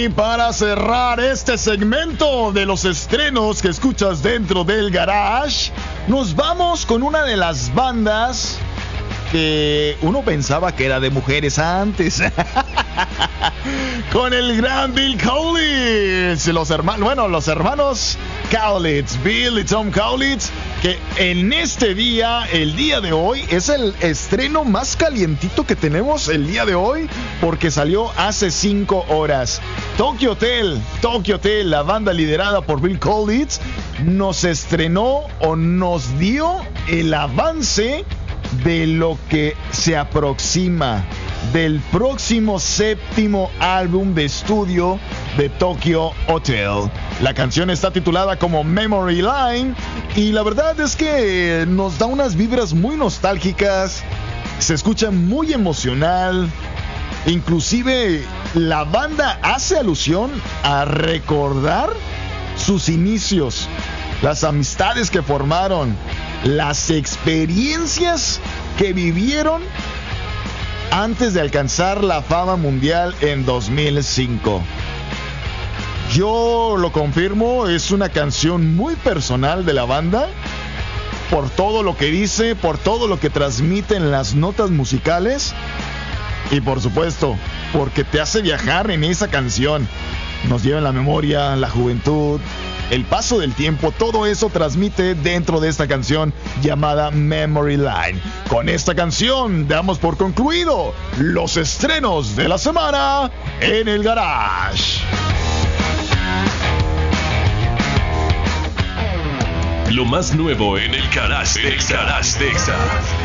Y para cerrar este segmento de los estrenos que escuchas dentro del garage, nos vamos con una de las bandas que uno pensaba que era de mujeres antes. Con el gran Bill Kaulitz, los hermanos Kaulitz, Bill y Tom Kaulitz, que en este día, el día de hoy, es el estreno más calientito que tenemos el día de hoy, porque salió hace 5 horas. Tokyo Hotel, la banda liderada por Bill Kaulitz, nos estrenó o nos dio el avance de lo que se aproxima del próximo 7º álbum de estudio de Tokyo Hotel. La canción está titulada como Memory Line y la verdad es que nos da unas vibras muy nostálgicas, se escucha muy emocional, inclusive la banda hace alusión a recordar sus inicios, las amistades que formaron, las experiencias que vivieron antes de alcanzar la fama mundial en 2005. Yo lo confirmo, es una canción muy personal de la banda, por todo lo que dice, por todo lo que transmite en las notas musicales y por supuesto, porque te hace viajar en esa canción. Nos lleva en la memoria, la juventud, el paso del tiempo, todo eso transmite dentro de esta canción llamada Memory Line. Con esta canción damos por concluido los estrenos de la semana en el garage. Lo más nuevo en el garage de Exa.